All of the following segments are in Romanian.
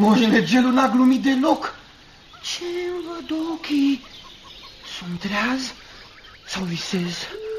Moșnegelul n-a glumit deloc. Ce-mi văd ochii? Sunt treaz sau visez?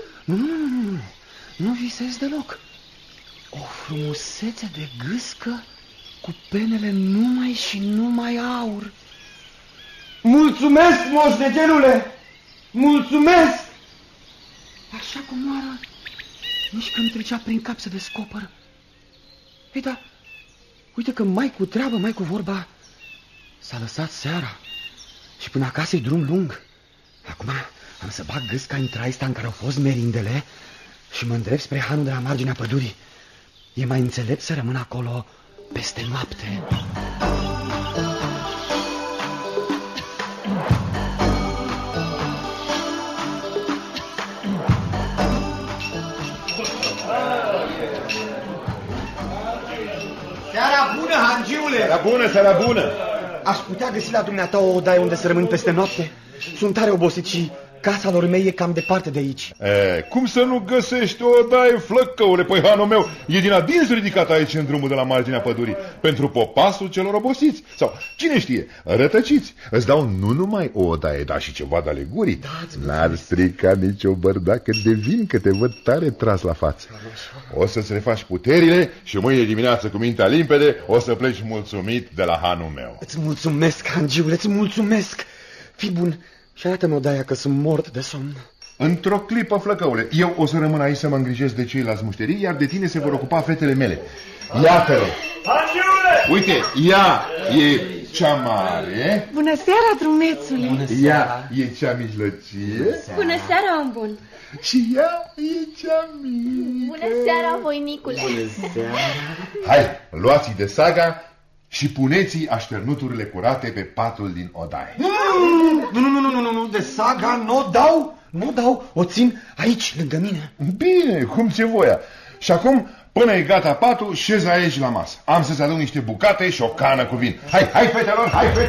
Nu visez deloc. O frumusețe de gâscă cu penele numai și numai aur. Mulțumesc, moșnegelule! Mulțumesc! Așa cum oară, nici când trecea prin cap să descoperă. Ei, da, uite că mai cu treabă, mai cu vorba, s-a lăsat seara și până acasă e drum lung. Acum am să bag gâsca în traista în care au fost merindele și mă îndrept spre hanul de la marginea pădurii. E mai înțelept să rămân acolo peste noapte. Seara bună, hangiule! Seara bună, seara bună! Aș putea găsi la dumneata o odaie unde să rămân peste noapte? Sunt tare obosit și casa lor mei e cam departe de aici. Cum să nu găsești o odaie, flăcăule? Păi hanul meu e din adins ridicat aici în drumul de la marginea pădurii, pentru popasul celor obosiți. Sau, cine știe, rătăciți. Îți dau nu numai o odaie, dar și ceva de alegurii. N-ar strica nicio bărdacă de vin, că te văd tare tras la față. O să-ți refaci puterile și mâine dimineață cu mintea limpede o să pleci mulțumit de la hanul meu. Îți mulțumesc, hangiule, îți mulțumesc. Fii bun și arată-mi odaia, că sunt mort de somn. Într-o clipă, flăcăule, eu o să rămân aici să mă îngrijesc de ceilalți mușterii, iar de tine se vor ocupa fetele mele. Iată-le! Uite, ea e cea mare. Bună seara, drumețule! Ea e cea mijlocie. Bună seara, om bun! Și ea e cea mică. Bună seara, voinicule! Bună seara! Hai, luați-i de saga și puneți-i așternuturile curate pe patul din odaie. Nu, de saga nu dau, o țin aici, lângă mine. Bine, cum ți-e voia. Și acum, până e gata patul, șezi aici la masă. Am să-ți aduc niște bucate și o cană cu vin. Hai, fetelor!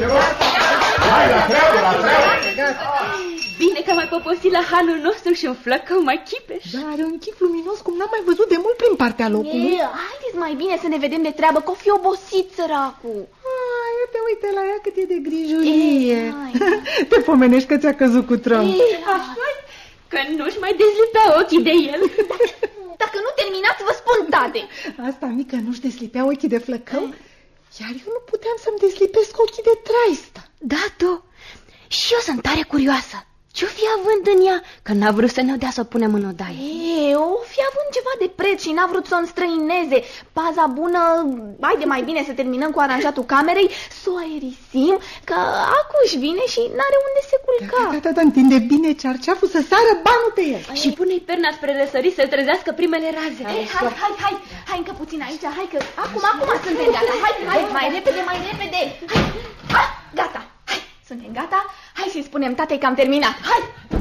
Hai, la treabă! Bine că mai poposit la hanul nostru și un flăcău mai chipeș. Dar are un chip luminos cum n-am mai văzut de mult prin partea locului. Haideți mai bine să ne vedem de treabă, că o fi obosit săracul. Uite la ea cât e de grijulie. Te pomenești că ți-a căzut cu tron. Așa, că nu-și mai dezlipea ochii de el. Dacă nu terminați, vă spun, tate. Asta mică nu-și deslipea ochii de flăcău, iar eu nu puteam să-mi deslipesc ochii de traista. Da, tu. Și eu sunt tare curioasă. Ce-o fi având în ea, că n-a vrut să ne dea să o punem în odaie? O fi având ceva de preț și n-a vrut să o înstrăineze. Paza bună, haide mai bine să terminăm cu aranjatul camerei, să o aerisim, că acu își vine și n-are unde se culca. Da, întinde bine cearceaful să sară banul pe el. Și pune-i perna spre răsărit să trezească primele raze. Hai încă puțin aici, hai că acum suntem gata. Hai, mai repede. Hai, gata. Suntem gata? Hai să-i spunem tatei că am terminat. Hai!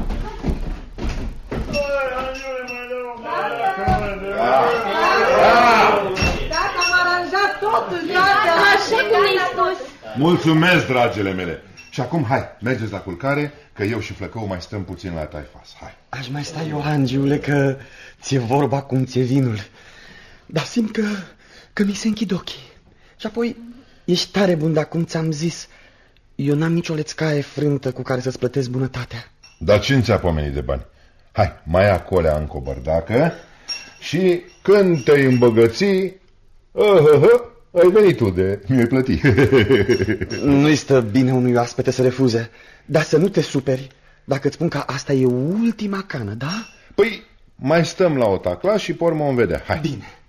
Tata, am aranjat totul, așa cum mi-ai spus. Mulțumesc, dragele mele. Și acum, hai, mergeți la culcare, că eu și flăcău mai stăm puțin la taifas. Hai. Aș mai sta eu, hangiule, că ți-e vorba cum ți-e vinul. Dar simt că mi se închid ochii. Și apoi, ești tare bun, dar cum ți-am zis, eu n-am nicio lețcaie frântă cu care să-ți plătesc bunătatea. Dar cine ți-a pomenit de bani? Hai, mai acolea încă o bărdacă și când te-ai îmbogăți, ai venit tu de mi-ai plătit. Nu-i stă bine unui oaspete să refuze, dar să nu te superi dacă îți spun că asta e ultima cană, da? Păi, mai stăm la o tacla și pe urmă vom vedea. Hai. Bine.